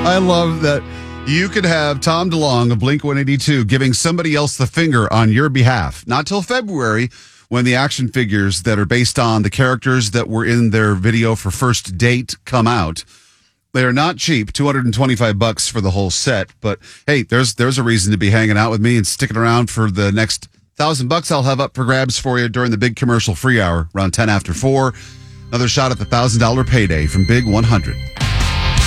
I love that you could have Tom DeLonge of Blink-182 giving somebody else the finger on your behalf. Not till February, when the action figures that are based on the characters that were in their video for First Date come out. They are not cheap, $225 for the whole set. But hey, there's a reason to be hanging out with me and sticking around for the next $1,000 I'll have up for grabs for you during the big commercial free hour around 10 after 4. Another shot at the $1,000 payday from Big 100.